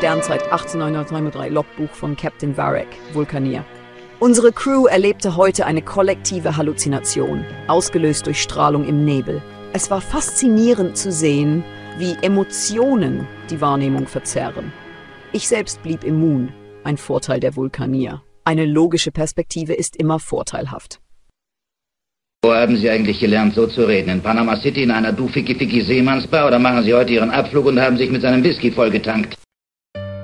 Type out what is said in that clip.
Sternzeit 1893 Logbuch von Captain Varek, Vulkanier. Unsere Crew erlebte heute eine kollektive Halluzination, ausgelöst durch Strahlung im Nebel. Es war faszinierend zu sehen, wie Emotionen die Wahrnehmung verzerren. Ich selbst blieb immun, ein Vorteil der Vulkanier. Eine logische Perspektive ist immer vorteilhaft. Wo haben Sie eigentlich gelernt, so zu reden? In Panama City in einer Du-Ficky-Ficky-Seemannsbar oder machen Sie heute Ihren Abflug und haben sich mit seinem Whisky vollgetankt?